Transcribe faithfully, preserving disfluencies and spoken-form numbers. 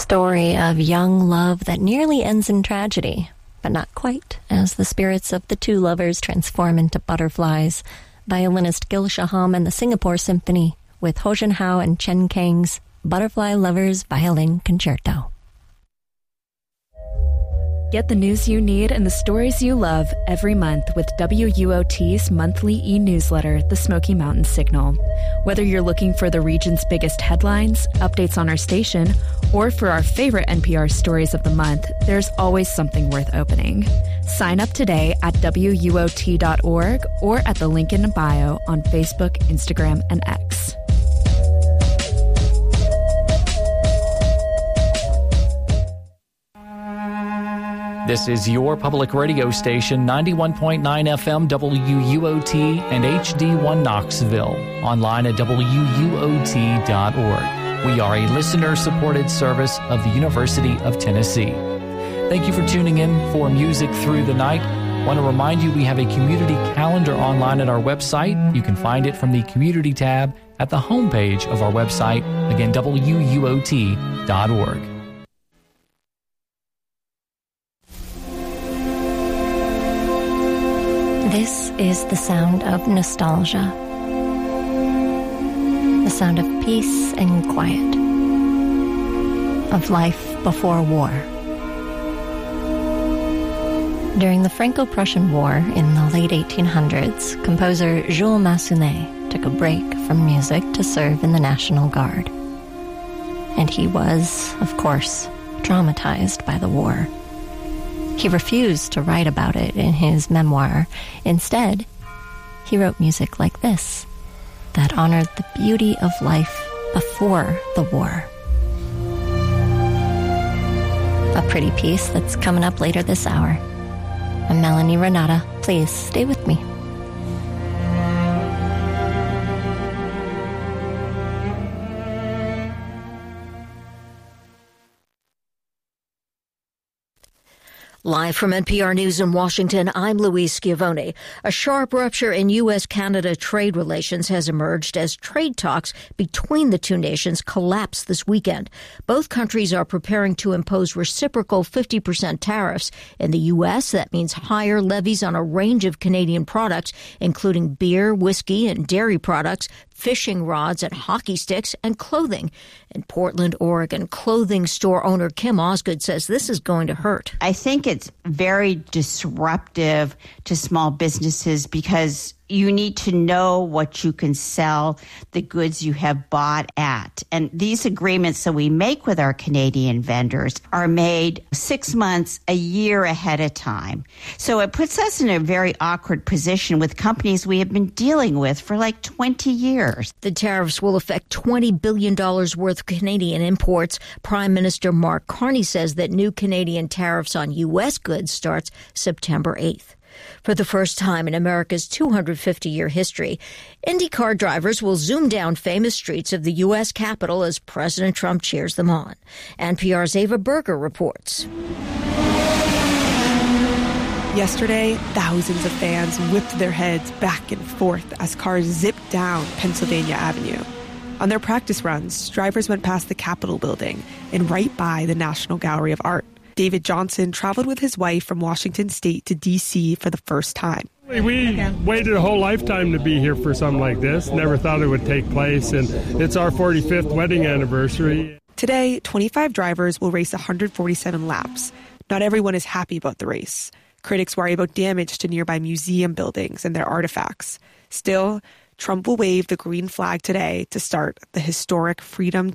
story of young love that nearly ends in tragedy, but not quite, as the spirits of the two lovers transform into butterflies. Violinist Gil Shaham and the Singapore Symphony with Ho Jun Hao and Chen Kang's Butterfly Lovers Violin Concerto. Get the news you need and the stories you love every month with W U O T's monthly e-newsletter, The Smoky Mountain Signal. Whether you're looking for the region's biggest headlines, updates on our station, or for our favorite N P R stories of the month, there's always something worth opening. Sign up today at W U O T dot org or at the link in bio on Facebook, Instagram, and X. This is your public radio station, ninety-one point nine F M W U O T and H D one Knoxville, online at W U O T dot org. We are a listener-supported service of the University of Tennessee. Thank you for tuning in for Music Through the Night. I want to remind you we have a community calendar online at our website. You can find it from the Community tab at the homepage of our website, again, W U O T dot org. This is the sound of nostalgia, the sound of peace and quiet, of life before war. During the Franco-Prussian War in the late eighteen hundreds, composer Jules Massenet took a break from music to serve in the National Guard. And he was, of course, traumatized by the war. He refused to write about it in his memoir. Instead, he wrote music like this, that honored the beauty of life before the war. A pretty piece that's coming up later this hour. I'm Melanie Renata. Please stay with me. Live from N P R News in Washington, I'm Louise Schiavone. A sharp rupture in U S Canada trade relations has emerged as trade talks between the two nations collapse this weekend. Both countries are preparing to impose reciprocal fifty percent tariffs. In the U S, that means higher levies on a range of Canadian products, including beer, whiskey, and dairy products, fishing rods and hockey sticks, and clothing. In Portland, Oregon, clothing store owner Kim Osgood says this is going to hurt. I think it's very disruptive to small businesses because you need to know what you can sell the goods you have bought at. And these agreements that we make with our Canadian vendors are made six months, a year ahead of time. So it puts us in a very awkward position with companies we have been dealing with for like twenty years. The tariffs will affect twenty billion dollars worth of Canadian imports. Prime Minister Mark Carney says that new Canadian tariffs on U S goods starts September eighth. For the first time in America's two hundred fifty year history, IndyCar drivers will zoom down famous streets of the U S Capitol as President Trump cheers them on. N P R's Ava Berger reports. Yesterday, thousands of fans whipped their heads back and forth as cars zipped down Pennsylvania Avenue. On their practice runs, drivers went past the Capitol building and right by the National Gallery of Art. David Johnson traveled with his wife from Washington State to D C for the first time. We waited a whole lifetime to be here for something like this. Never thought it would take place, and it's our forty-fifth wedding anniversary. Today, twenty-five drivers will race one hundred forty-seven laps. Not everyone is happy about the race. Critics worry about damage to nearby museum buildings and their artifacts. Still, Trump will wave the green flag today to start the historic Freedom